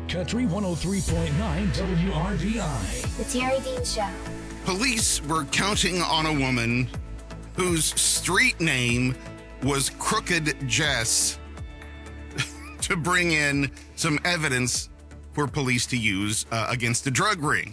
Country 103.9 WRBI. The Terry Dean Show. Police were counting on a woman whose street name was Crooked Jess to bring in some evidence for police to use against a drug ring.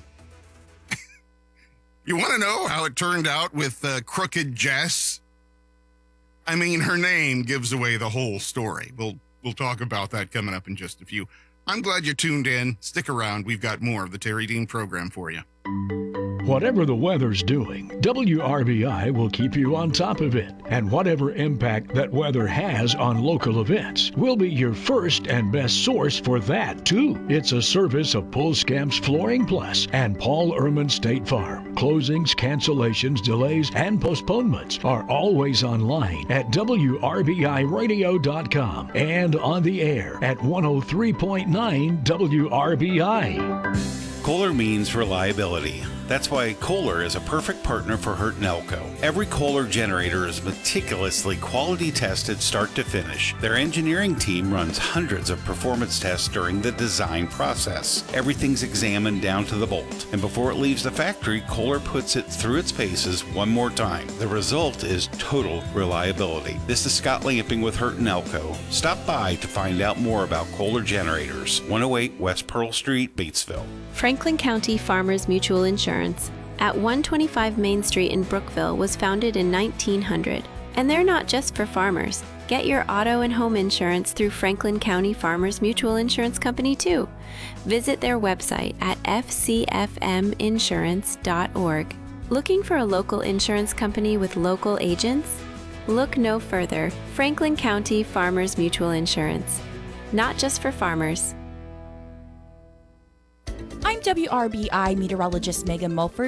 You want to know how it turned out with Crooked Jess? I mean, her name gives away the whole story. We'll talk about that coming up in just a few. I'm glad you tuned in. Stick around. We've got more of the Terry Dean program for you. Whatever the weather's doing, WRBI will keep you on top of it. And whatever impact that weather has on local events, we'll be your first and best source for that, too. It's a service of Pulskamps Flooring Plus and Paul Ehrman State Farm. Closings, cancellations, delays, and postponements are always online at WRBIRadio.com and on the air at 103.9 WRBI. Kohler means reliability. That's why Kohler is a perfect partner for Hurt and Elko. Every Kohler generator is meticulously quality tested start to finish. Their engineering team runs hundreds of performance tests during the design process. Everything's examined down to the bolt. And before it leaves the factory, Kohler puts it through its paces one more time. The result is total reliability. This is Scott Lamping with Hurt and Elko. Stop by to find out more about Kohler generators. 108 West Pearl Street, Batesville. Franklin County Farmers Mutual Insurance at 125 Main Street in Brookville was founded in 1900. And they're not just for farmers. Get your auto and home insurance through Franklin County Farmers Mutual Insurance Company too. Visit their website at fcfminsurance.org. Looking for a local insurance company with local agents? Look no further. Franklin County Farmers Mutual Insurance. Not just for farmers. I'm WRBI meteorologist Megan Mulford